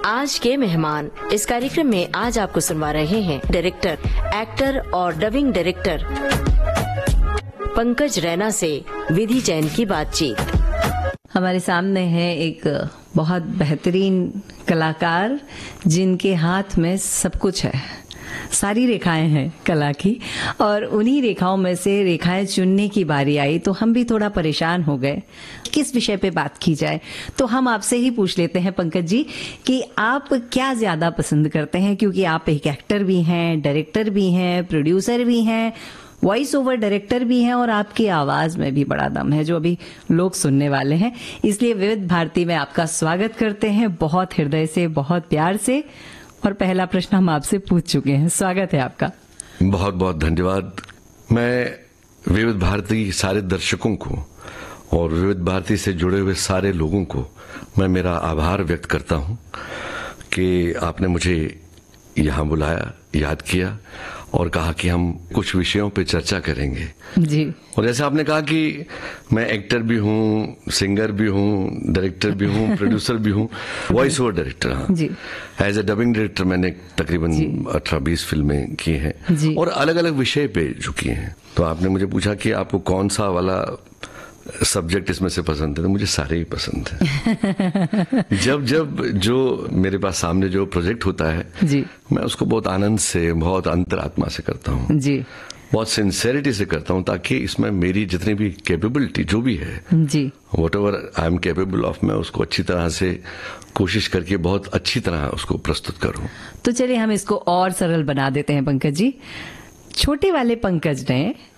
आज के मेहमान इस कार्यक्रम में आज आपको सुनवा रहे हैं डायरेक्टर, एक्टर और डबिंग डायरेक्टर पंकज रैना से विधि जैन की बातचीत। हमारे सामने है एक बहुत बेहतरीन कलाकार जिनके हाथ में सब कुछ है, सारी रेखाएं हैं कला की, और उन्हीं रेखाओं में से रेखाएं चुनने की बारी आई तो हम भी थोड़ा परेशान हो गए किस विषय पे बात की जाए। तो हम आपसे ही पूछ लेते हैं पंकज जी कि आप क्या ज्यादा पसंद करते हैं, क्योंकि आप एक एक्टर भी हैं, डायरेक्टर भी हैं, प्रोड्यूसर भी हैं, वॉइस ओवर डायरेक्टर भी हैं, और आपकी आवाज में भी बड़ा दम है जो अभी लोग सुनने वाले हैं। इसलिए विविध भारती में आपका स्वागत करते हैं बहुत हृदय से, बहुत प्यार से। और पहला प्रश्न हम आपसे पूछ चुके हैं, स्वागत है आपका। बहुत बहुत धन्यवाद। मैं विविध भारती सारे दर्शकों को और विविध भारती से जुड़े हुए सारे लोगों को मैं मेरा आभार व्यक्त करता हूं कि आपने मुझे यहाँ बुलाया, याद किया और कहा कि हम कुछ विषयों पे चर्चा करेंगे जी। और जैसे आपने कहा कि मैं एक्टर भी हूँ, सिंगर भी हूँ, डायरेक्टर भी हूँ, प्रोड्यूसर भी हूँ, वॉइस ओवर डायरेक्टर। हाँ जी। एज ए डबिंग डायरेक्टर मैंने तकरीबन 18-20 फिल्में की हैं और अलग अलग विषय पे जो किए हैं। तो आपने मुझे पूछा कि आपको कौन सा वाला सब्जेक्ट इसमें से पसंद है, तो मुझे सारे ही पसंद है। जब जो मेरे पास सामने जो प्रोजेक्ट होता है जी, मैं उसको बहुत आनंद से, बहुत अंतरात्मा से करता हूँ जी, बहुत सिंसेरिटी से करता हूँ, ताकि इसमें मेरी जितनी भी कैपेबिलिटी जो भी है जी, what ever I am capable of, मैं उसको अच्छी तरह से कोशिश करके बहुत अच्छी तरह उसको प्रस्तुत करूँ। तो चलिए हम इसको और सरल बना देते हैं पंकज जी। छोटे वाले पंकज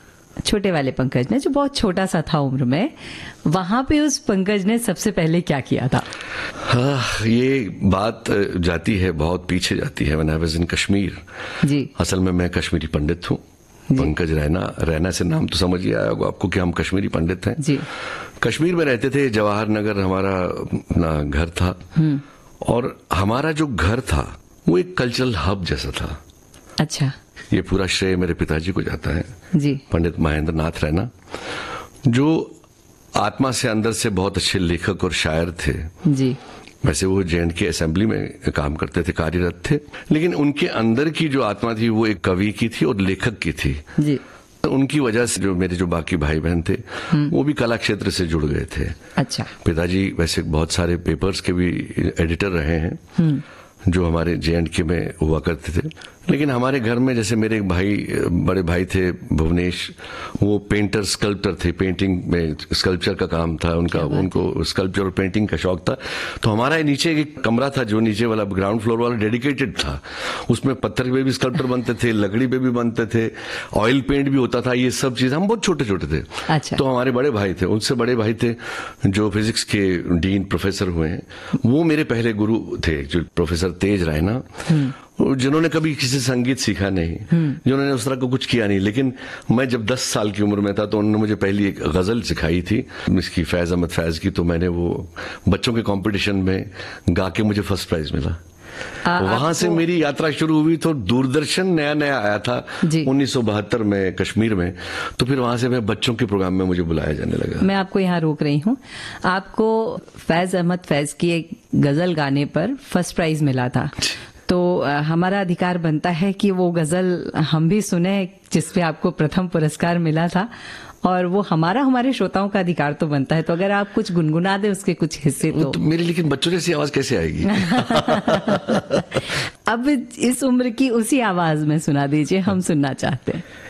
ने जो बहुत छोटा सा था उम्र में, वहां पे उस पंकज ने सबसे पहले क्या किया था? हाँ, ये बात जाती है, बहुत पीछे जाती है। When I was in Kashmir जी, असल में मैं कश्मीरी पंडित हूँ। पंकज रैना से नाम तो समझ ही आया होगा आपको कि हम कश्मीरी पंडित हैं जी। कश्मीर में रहते थे, जवाहर नगर हमारा अपना घर था, और हमारा जो घर था वो एक कल्चरल हब जैसा था। अच्छा। ये पूरा श्रेय मेरे पिताजी को जाता है जी, पंडित महेंद्र नाथ रैना, जो आत्मा से अंदर से बहुत अच्छे लेखक और शायर थे जी। वैसे वो J&K असेंबली में काम करते थे, कार्यरत थे, लेकिन उनके अंदर की जो आत्मा थी वो एक कवि की थी और लेखक की थी जी। उनकी वजह से जो मेरे जो बाकी भाई बहन थे वो भी कला क्षेत्र से जुड़ गए थे। अच्छा। पिताजी वैसे बहुत सारे पेपर्स के भी एडिटर रहे हैं जो हमारे J&K में हुआ करते थे, लेकिन हमारे घर में जैसे मेरे एक भाई, बड़े भाई थे भुवनेश, वो पेंटर स्कल्प्टर थे, पेंटिंग में स्कल्पचर का काम था उनका, उनको स्कल्पचर और पेंटिंग का शौक था। तो हमारा नीचे एक कमरा था जो नीचे वाला ग्राउंड फ्लोर वाला डेडिकेटेड था, उसमें पत्थर पे भी स्कल्पचर बनते थे, लकड़ी पे भी बनते थे, ऑयल पेंट भी होता था, ये सब चीज। हम बहुत छोटे छोटे थे। अच्छा। तो हमारे बड़े भाई थे, उनसे बड़े भाई थे जो फिजिक्स के डीन प्रोफेसर हुए हैं, वो मेरे पहले गुरु थे, जो प्रोफेसर तेज रायना, जिन्होंने कभी किसी संगीत सीखा नहीं, जिन्होंने उस तरह का कुछ किया नहीं, लेकिन मैं जब 10 साल की उम्र में था तो उन्होंने मुझे पहली एक गजल सिखाई थी, इसकी फैज अहमद फैज की। तो मैंने वो बच्चों के कंपटीशन में गा के मुझे फर्स्ट प्राइज मिला। वहां से मेरी यात्रा शुरू हुई। तो दूरदर्शन नया नया आया था 1972 में कश्मीर में, तो फिर वहां से मैं बच्चों के प्रोग्राम में मुझे बुलाया जाने लगा। मैं आपको यहाँ रोक रही हूँ, आपको फैज अहमद फैज की एक गजल गाने पर फर्स्ट प्राइज मिला था, तो हमारा अधिकार बनता है कि वो गजल हम भी सुने जिसपे आपको प्रथम पुरस्कार मिला था, और वो हमारे श्रोताओं का अधिकार तो बनता है। तो अगर आप कुछ गुनगुना दे उसके कुछ हिस्से तो मेरी, लेकिन बच्चों जैसी आवाज कैसे आएगी? अब इस उम्र की उसी आवाज में सुना दीजिए, हम सुनना चाहते हैं।